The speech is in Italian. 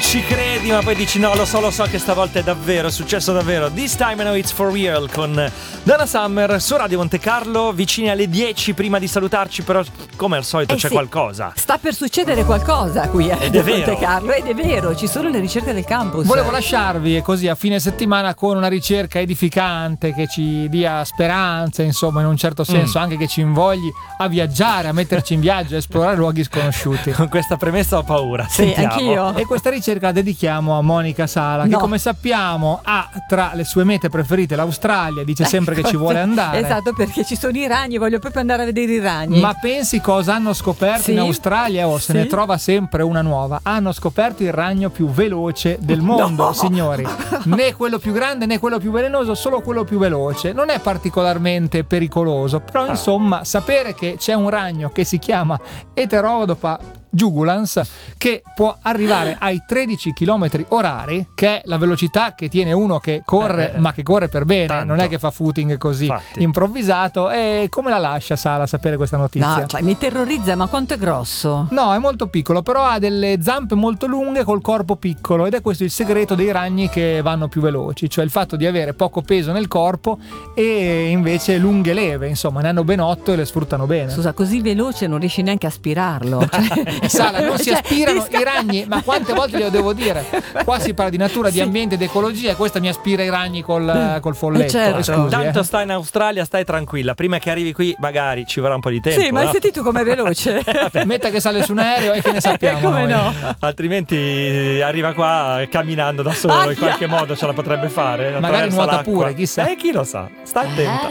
ci credi ma poi dici no, lo so che stavolta è davvero, è successo davvero. This time I know it's for real con Donna Summer su Radio Monte Carlo, vicini alle 10. Prima di salutarci però come al solito c'è qualcosa. Sta per succedere qualcosa qui a Monte Carlo, ed è vero, ci sono le ricerche del campus. Volevo lasciarvi così a fine settimana con una ricerca edificante che ci dia speranza, insomma, in un certo senso, anche che ci invogli a viaggiare, a metterci in viaggio, a esplorare luoghi sconosciuti. Con questa premessa ho paura. Sì, Sentiamo. anch'io. E questa ricerca la dedichiamo a Monica Sala, che come sappiamo ha tra le sue mete preferite l'Australia, dice sempre che ci vuole andare. Esatto, perché ci sono i ragni, voglio proprio andare a vedere i ragni. Ma pensi cosa hanno scoperto in Australia? Se ne trova sempre una nuova. Hanno scoperto il ragno più veloce del mondo, signori. Né quello più grande né quello più velenoso, solo quello più veloce. Non è particolarmente pericoloso, però insomma sapere che c'è un ragno che si chiama Heterodopa jugulans, che può arrivare ai 13 km orari, che è la velocità che tiene uno che corre, ma che corre per bene, tanto. non è che fa footing così improvvisato. E come la lascia Sala sapere questa notizia? No, cioè, mi terrorizza, ma quanto è grosso? No, è molto piccolo, però ha delle zampe molto lunghe col corpo piccolo, ed è questo il segreto dei ragni che vanno più veloci, cioè il fatto di avere poco peso nel corpo e invece lunghe leve, insomma ne hanno ben 8 e le sfruttano bene. Scusa, così veloce non riesci neanche a aspirarlo, cioè... Sala, non si aspirano i ragni, ma quante volte glielo devo dire? Qua si parla di natura, di ambiente, di ecologia, e questa mi aspira i ragni col folletto. Certo. Scusi, Tanto stai in Australia, stai tranquilla. Prima che arrivi qui, magari ci vorrà un po' di tempo. Sì, ma hai sentito com'è veloce? Metta che sale su un aereo e che ne sappiamo. Come noi. no? Altrimenti arriva qua camminando da solo, in qualche modo ce la potrebbe fare. Magari attraverso nuota l'acqua. pure, chissà. Chi lo sa? Sta attento.